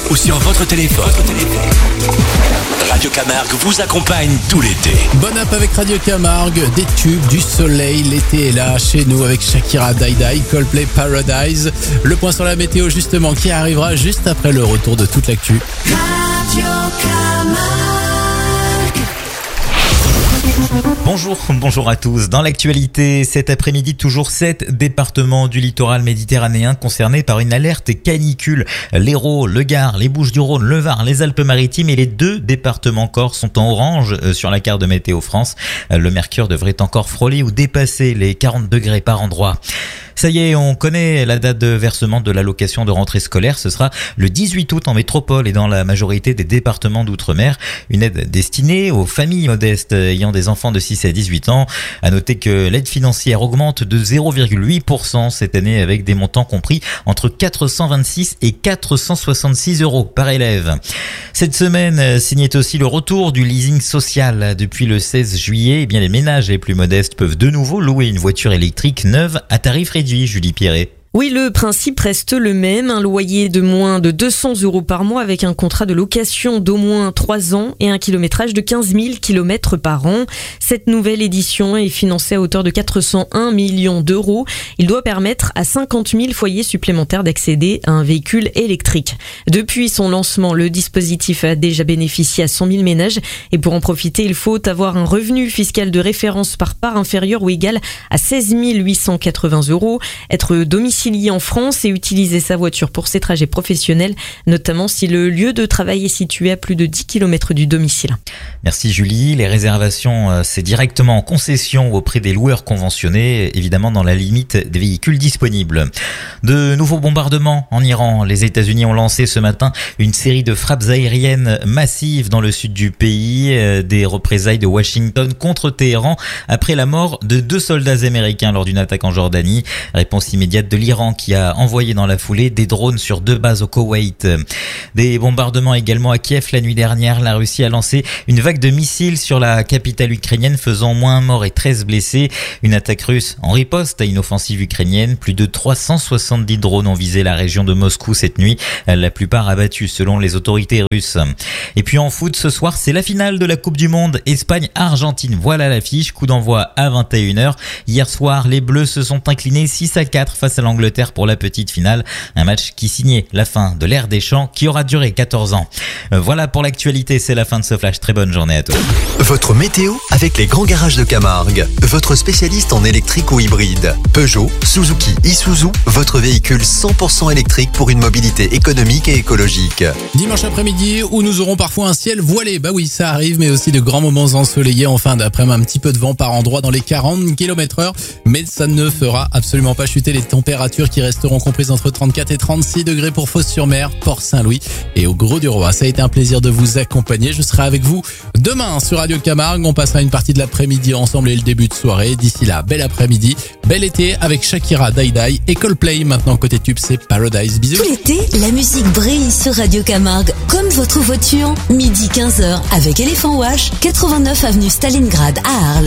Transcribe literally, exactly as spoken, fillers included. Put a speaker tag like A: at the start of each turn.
A: ou sur votre téléphone. Radio Camargue vous accompagne tout l'été.
B: Bonne app avec Radio Camargue, des tubes, du soleil, l'été est là chez nous avec Shakira, Daidai, Coldplay, Paradise. Le point sur la météo justement qui arrivera juste après le retour de toute l'actu.
C: Radio Camargue.
D: Bonjour, bonjour à tous. Dans l'actualité, cet après-midi, toujours sept départements du littoral méditerranéen concernés par une alerte canicule. L'Hérault, le Gard, les Bouches-du-Rhône, le Var, les Alpes-Maritimes et les deux départements corse sont en orange sur la carte de Météo France. Le mercure devrait encore frôler ou dépasser les quarante degrés par endroit. Ça y est, on connaît la date de versement de l'allocation de rentrée scolaire. Ce sera le dix-huit août en métropole et dans la majorité des départements d'outre-mer. Une aide destinée aux familles modestes ayant des enfants de six à dix-huit ans. À noter que l'aide financière augmente de zéro virgule huit pour cent cette année avec des montants compris entre quatre cent vingt-six et quatre cent soixante-six euros par élève. Cette semaine signait aussi le retour du leasing social. Depuis le seize juillet, eh bien les ménages les plus modestes peuvent de nouveau louer une voiture électrique neuve à tarif réduit. Julie Pierret.
E: Oui, le principe reste le même, un loyer de moins de deux cents euros par mois avec un contrat de location d'au moins trois ans et un kilométrage de quinze mille kilomètres par an. Cette nouvelle édition est financée à hauteur de quatre cent un millions d'euros. Il doit permettre à cinquante mille foyers supplémentaires d'accéder à un véhicule électrique. Depuis son lancement, le dispositif a déjà bénéficié à cent mille ménages et pour en profiter, il faut avoir un revenu fiscal de référence par part inférieur ou égal à seize mille huit cent quatre-vingts euros, être domicilié en France et utiliser sa voiture pour ses trajets professionnels, notamment si le lieu de travail est situé à plus de dix kilomètres du domicile.
D: Merci Julie. Les réservations, c'est directement en concession auprès des loueurs conventionnés, évidemment dans la limite des véhicules disponibles. De nouveaux bombardements en Iran. Les États-Unis ont lancé ce matin une série de frappes aériennes massives dans le sud du pays, des représailles de Washington contre Téhéran après la mort de deux soldats américains lors d'une attaque en Jordanie. Réponse immédiate de l'Iran qui a envoyé dans la foulée des drones sur deux bases au Koweït. Des bombardements également à Kiev la nuit dernière. La Russie a lancé une vague de missiles sur la capitale ukrainienne faisant moins morts et treize blessés. Une attaque russe en riposte à une offensive ukrainienne. Plus de trois cent soixante-dix drones ont visé la région de Moscou cette nuit. La plupart abattus selon les autorités russes. Et puis en foot, ce soir, c'est la finale de la Coupe du Monde. Espagne-Argentine. Voilà l'affiche. Coup d'envoi à vingt et une heures. Hier soir, les Bleus se sont inclinés six à quatre face à l'Angleterre pour la petite finale. Un match qui signait la fin de l'ère des champs qui aura duré quatorze ans. Voilà pour l'actualité, c'est la fin de ce flash. Très bonne journée à tous.
A: Votre météo avec les grands garages de Camargue. Votre spécialiste en électrique ou hybride. Peugeot, Suzuki, Isuzu, votre véhicule cent pour cent électrique pour une mobilité économique et écologique.
B: Dimanche après-midi où nous aurons parfois un ciel voilé. Bah oui, ça arrive, mais aussi de grands moments ensoleillés en fin d'après-midi. Un petit peu de vent par endroit dans les quarante kilomètres heure. Mais ça ne fera absolument pas chuter les températures qui resteront comprises entre trente-quatre et trente-six degrés pour Fos-sur-Mer, Port-Saint-Louis et au Gros-du-Roi. Ça a été un plaisir de vous accompagner. Je serai avec vous demain sur Radio Camargue. On passera une partie de l'après-midi ensemble et le début de soirée. D'ici là, bel après-midi, bel été avec Shakira, Daidai et Coldplay. Maintenant, côté tube, c'est Paradise. Bisous.
C: Tout l'été, la musique brille sur Radio Camargue, comme votre voiture. Midi quinze heures avec Elephant Wash, quatre-vingt-neuf avenue Stalingrad à Arles.